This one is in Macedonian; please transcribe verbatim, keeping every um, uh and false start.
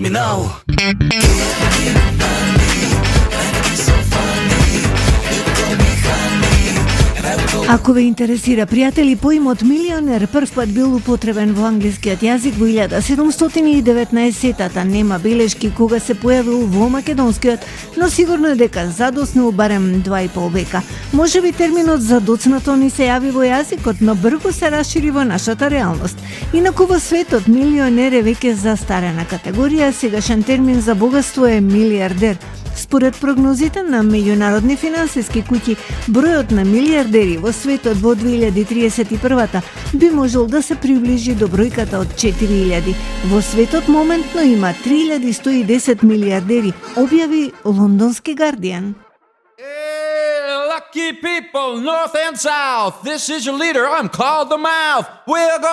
me now. Ако ве интересира, пријатели, поимот милионер прв пат бил употребен во англискиот јазик во илјада седумстотини и деветнаесеттата. Нема белешки кога се појавил во македонскиот, но сигурно е дека задоснал барем два и пол века. Можеби терминот задоцнато ни се јави во јазикот, но брзо се расшири во нашата реалност. Инаку во светот милионер е веќе застарена категорија, сегашен термин за богатство е милиардер. Според прогнозите на меѓународни финансиски куќи, бројот на милиардери во светот во две илјади триесет и прва би можел да се приближи до бројката од четири илјади. Во светот моментно има три илјади сто и десет милиардери, објави лондонски Guardian. Hey, lucky people, north and south, this is your leader, I'm called the Mouth. We're